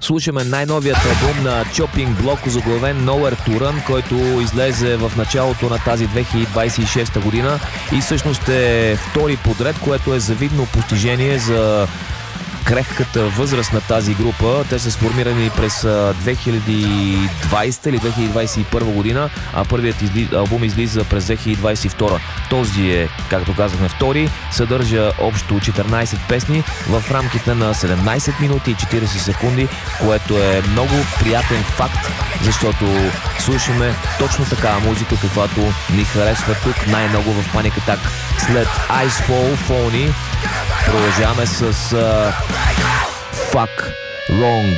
Слушаме най-новият албум на Chopping Block, озаглавен Nowhere to Run, който излезе в началото на тази 2026 година и всъщност е втори подред, което е завидно постижение за крехката възраст на тази група. Те са сформирани през 2020 или 2021 година, а първият албум излиза през 2022. Този е, както казахме, втори. Съдържа общо 14 песни в рамките на 17 минути и 40 секунди, което е много приятен факт, защото слушаме точно такава музика, каквато ни харесва тук най-много в Panic Attack. След Icefall, Phony, продължаваме с Fuck Wrong.